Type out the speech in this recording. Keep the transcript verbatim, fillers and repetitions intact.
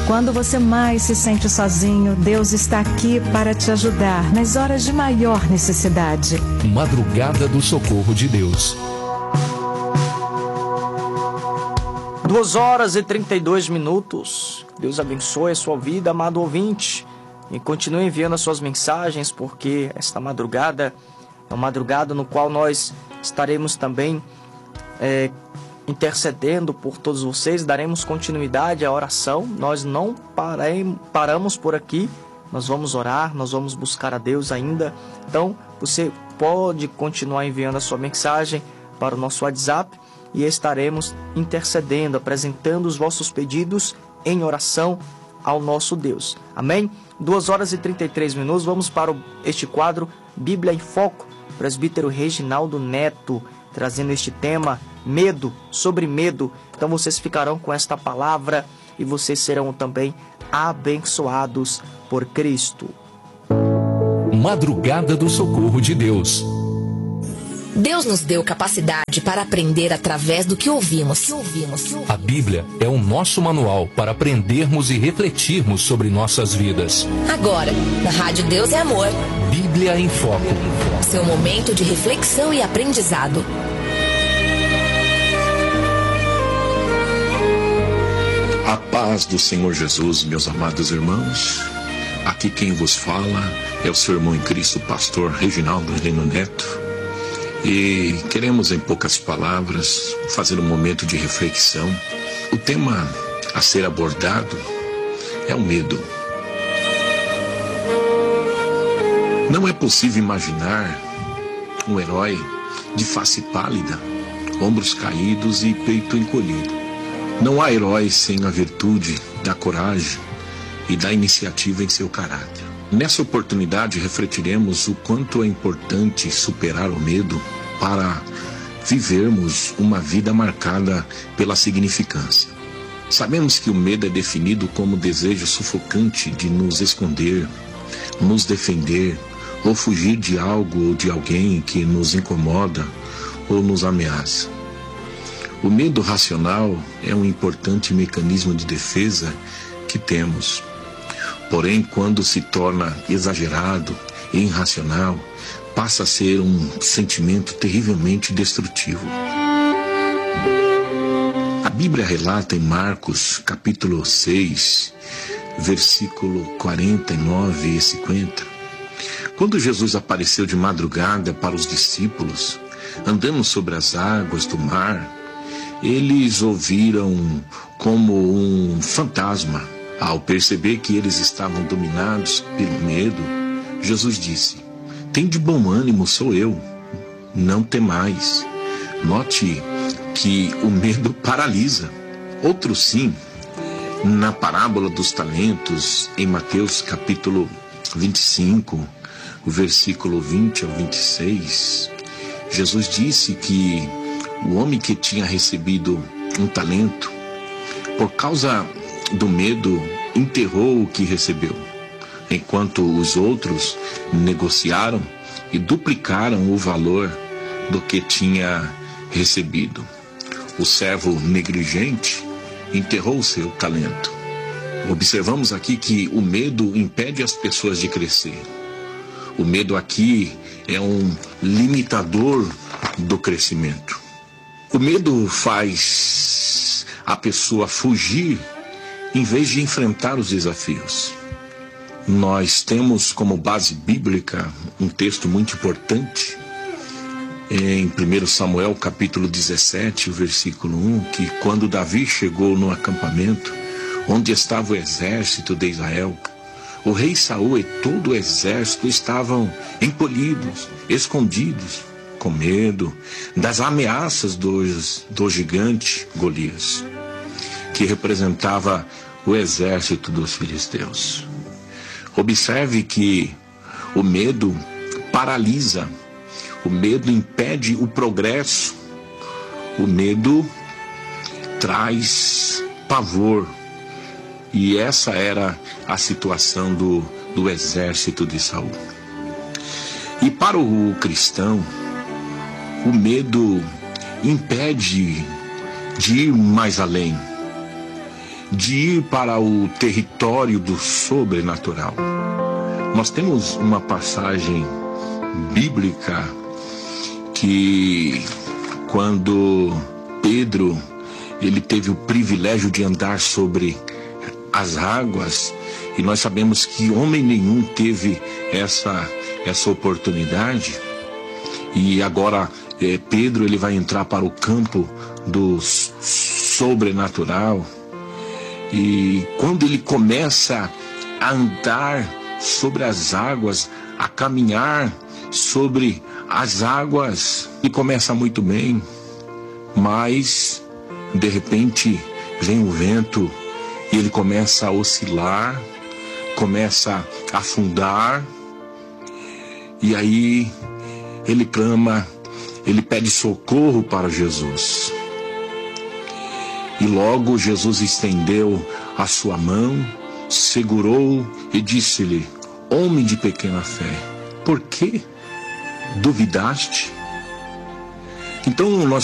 Quando você mais se sente sozinho, Deus está aqui para te ajudar nas horas de maior necessidade. Madrugada do Socorro de Deus. Duas horas e trinta e dois minutos. Deus abençoe a sua vida, amado ouvinte. E continue enviando as suas mensagens, porque esta madrugada é uma madrugada no qual nós estaremos também é, intercedendo por todos vocês. Daremos continuidade à oração. Nós não parem, paramos por aqui. Nós vamos orar, nós vamos buscar a Deus ainda. Então, você pode continuar enviando a sua mensagem para o nosso WhatsApp e estaremos intercedendo, apresentando os vossos pedidos em oração ao nosso Deus. Amém? duas horas e trinta e três minutos. Vamos para este quadro Bíblia em Foco. Presbítero Reginaldo Neto trazendo este tema, medo, sobre medo. Então vocês ficarão com esta palavra e vocês serão também abençoados por Cristo. Madrugada do Socorro de Deus. Deus nos deu capacidade para aprender através do que ouvimos. A Bíblia é o nosso manual para aprendermos e refletirmos sobre nossas vidas. Agora, na Rádio Deus é Amor. Bíblia em Foco. Seu momento de reflexão e aprendizado. A paz do Senhor Jesus, meus amados irmãos. Aqui quem vos fala é o seu irmão em Cristo, pastor Reginaldo Heleno Neto. E queremos, em poucas palavras, fazer um momento de reflexão. O tema a ser abordado é o medo. Não é possível imaginar um herói de face pálida, ombros caídos e peito encolhido. Não há herói sem a virtude da coragem e da iniciativa em seu caráter. Nessa oportunidade, refletiremos o quanto é importante superar o medo para vivermos uma vida marcada pela significância. Sabemos que o medo é definido como o desejo sufocante de nos esconder, nos defender ou fugir de algo ou de alguém que nos incomoda ou nos ameaça. O medo racional é um importante mecanismo de defesa que temos. Porém, quando se torna exagerado e irracional, passa a ser um sentimento terrivelmente destrutivo. A Bíblia relata em Marcos, capítulo seis, versículo quarenta e nove e cinquenta, quando Jesus apareceu de madrugada para os discípulos, andando sobre as águas do mar, eles ouviram como um fantasma. Ao perceber que eles estavam dominados pelo medo, Jesus disse: "Tende bom ânimo, sou eu, não temais." Note que o medo paralisa. Outro sim, na parábola dos talentos, em Mateus capítulo vinte e cinco, o versículo vinte ao vinte e seis, Jesus disse que o homem que tinha recebido um talento, por causa do medo, enterrou o que recebeu, enquanto os outros negociaram e duplicaram o valor do que tinha recebido. O servo negligente enterrou o seu talento. Observamos aqui que o medo impede as pessoas de crescer. O medo aqui é um limitador do crescimento. O medo faz a pessoa fugir em vez de enfrentar os desafios. Nós temos como base bíblica um texto muito importante em primeiro Samuel capítulo dezessete, o versículo um, que quando Davi chegou no acampamento onde estava o exército de Israel, o rei Saul e todo o exército estavam encolhidos, escondidos, com medo das ameaças do, do gigante Golias, que representava o exército dos filisteus. Observe que o medo paralisa, o medo impede o progresso, o medo traz pavor. E essa era a situação do, do exército de Saul. E para o cristão, o medo impede de ir mais além. de ir para o território do sobrenatural. Nós temos uma passagem bíblica que, quando Pedro ele teve o privilégio de andar sobre as águas, e nós sabemos que homem nenhum teve essa, essa oportunidade, e agora é, Pedro ele vai entrar para o campo do sobrenatural, e quando ele começa a andar sobre as águas, a caminhar sobre as águas, e começa muito bem, mas de repente vem o vento e ele começa a oscilar, começa a afundar, e aí ele clama, ele pede socorro para Jesus. E logo Jesus estendeu a sua mão, segurou e disse-lhe: homem de pequena fé, por que duvidaste? Então nós